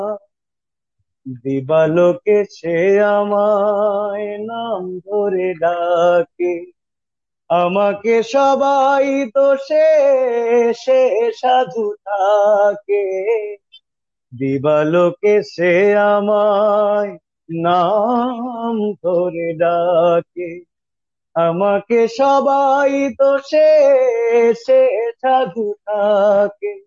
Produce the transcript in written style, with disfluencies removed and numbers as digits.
দিবালোকে সে আমায় নাম ধরে ডাকে, আমাকে সবাই তো সে সে সাধু থাকে। দিবালোকে সে আমায় নাম ধরে ডাকে, আমাকে সবাই তো সে সে সাধু থাকে।